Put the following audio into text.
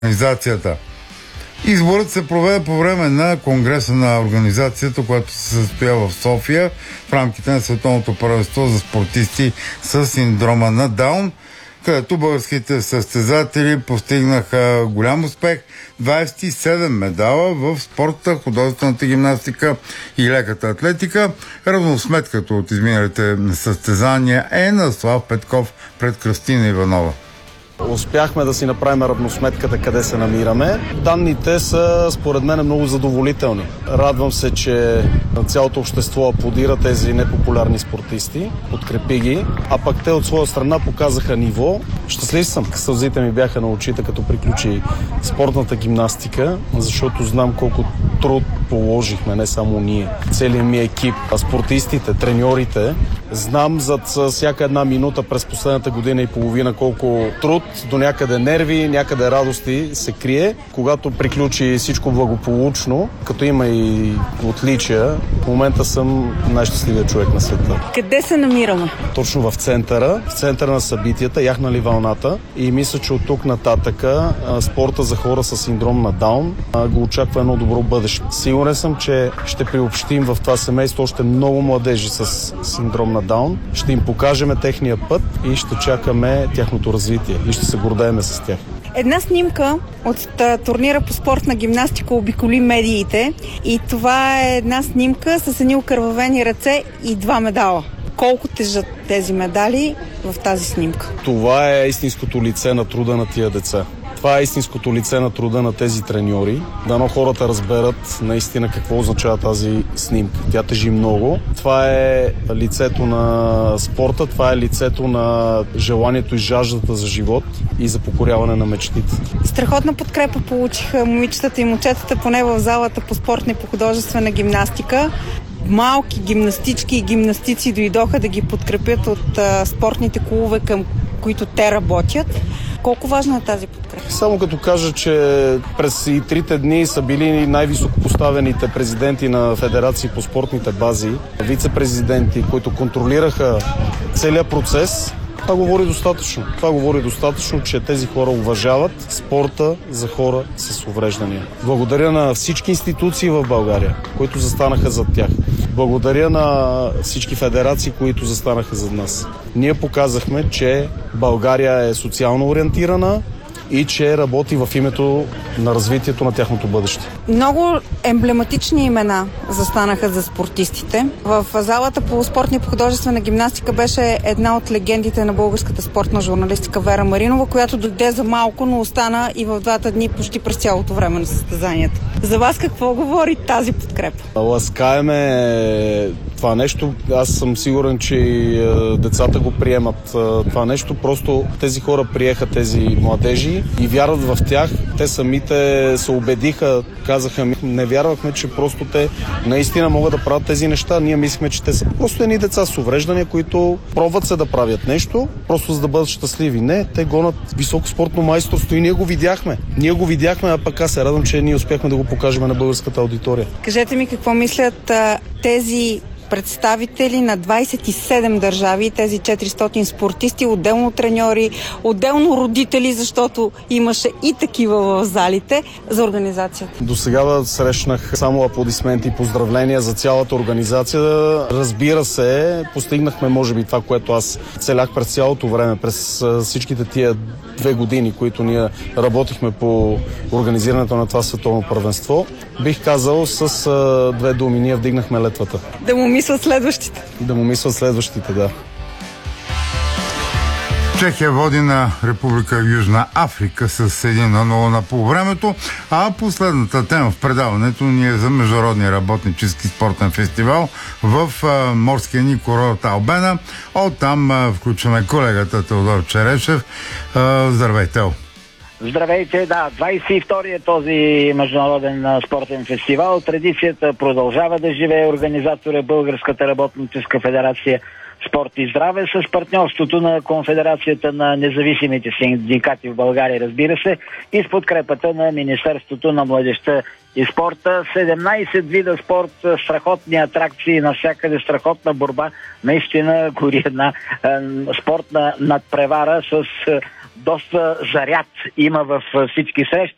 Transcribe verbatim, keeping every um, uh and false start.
организацията. Изборът се проведе по време на конгреса на организацията, която се състоя в София в рамките на Световното първенство за спортисти с синдрома на Даун, където българските състезатели постигнаха голям успех. двадесет и седем медала в спорта, художествената гимнастика и леката атлетика. Равносметката от изминалите състезания е на Слав Петков пред Кръстина Иванова. Успяхме да си направим равносметката къде се намираме. Данните са, според мен, много задоволителни. Радвам се, че цялото общество аплодира тези непопулярни спортисти, подкрепи ги, а пък те от своя страна показаха ниво. Щастлив съм. Сълзите ми бяха на очите, като приключи спортната гимнастика, защото знам колко труд положихме, не само ние. Целият ми екип, спортистите, треньорите. Знам зад всяка една минута през последната година и половина колко труд, до някъде нерви, някъде радости се крие. Когато приключи всичко благополучно, като има и отличия, в момента съм най-щастливият човек на света. Къде се намираме? Точно в центъра, в центъра на събитията, яхнали вълната, и мисля, че от тук нататъка спорта за хора с синдром на Даун го очаква едно добро бъдеще. Сигурен съм, че ще приобщим в това семейство още много младежи с синдром на Даун. Ще им покажем техния път и ще чакаме тяхното развитие и ще се гордеем с тях. Една снимка от турнира по спортна гимнастика обиколи медиите и това е една снимка с едни окървавени ръце и два медала. Колко тежат тези медали в тази снимка? Това е истинското лице на труда на тия деца. Това е истинското лице на труда на тези треньори. Дано хората разберат наистина какво означава тази снимка. Тя тежи много. Това е лицето на спорта, това е лицето на желанието и жаждата за живот и за покоряване на мечтите. Страхотна подкрепа получиха момичетата и момчетата, поне в залата по спортна и по художествена гимнастика. Малки гимнастички и гимнастици дойдоха да ги подкрепят от а, спортните клубове, към които те работят. Колко важна е тази подкрепа? Само като кажа, че през и трите дни са били най-високопоставените президенти на федерации по спортните бази, вице-президенти, които контролираха целият процес. Това говори достатъчно. Това говори достатъчно, че тези хора уважават спорта за хора с увреждания. Благодаря на всички институции в България, които застанаха зад тях. Благодаря на всички федерации, които застанаха зад нас. Ние показахме, че България е социално ориентирана и че работи в името на развитието на тяхното бъдеще. Много емблематични имена застанаха за спортистите. В залата по спортна и по художествена гимнастика беше една от легендите на българската спортна журналистика Вера Маринова, която дойде за малко, но остана и в двата дни почти през цялото време на състезанието. За вас какво говори тази подкрепа? Ласкаеме това нещо. Аз съм сигурен, че децата го приемат това нещо. Просто тези хора приеха тези младежи и вярват в тях. Те самите се убедиха, казаха ми, не вярвахме, че просто те наистина могат да правят тези неща. Ние мислихме, че те са просто едни деца с увреждания, които пробват се да правят нещо, просто за да бъдат щастливи. Не, те гонят високо спортно майсторство и ние го видяхме. Ние го видяхме, а пък аз се радвам, че ние успяхме да го покажем на българската аудитория. Кажете ми какво мислят а, тези представители на двадесет и седем държави, тези четиристотин спортисти, отделно треньори, отделно родители, защото имаше и такива в залите, за организацията. До сега срещнах само аплодисменти и поздравления за цялата организация. Разбира се, постигнахме може би това, което аз целях през цялото време, през всичките тия две години, които ние работихме по организирането на това световно първенство. Бих казал с а, две думи, ние вдигнахме летвата. Да му мислят следващите. Да му мислят следващите, да. Чехия води на Република Южна Африка с един на нула на полувремето, а последната тема в предаването ни е за Международния работнически спортен фестивал в а, морския ни курорт Албена. Оттам а, включваме колегата Теодор Черешев. А, здравей, Тео! Здравейте, да, двадесет и втори е този международен спортен фестивал. Традицията продължава да живее. Организатор е Българската работническа федерация Спорт и здраве с партньорството на Конфедерацията на независимите синдикати в България, разбира се, и с подкрепата на Министерството на младежта и спорта. седемнадесет вида спорт, страхотни атракции, навсякъде страхотна борба. Наистина гори една е, спортна надпревара с е, доста заряд има в всички срещи.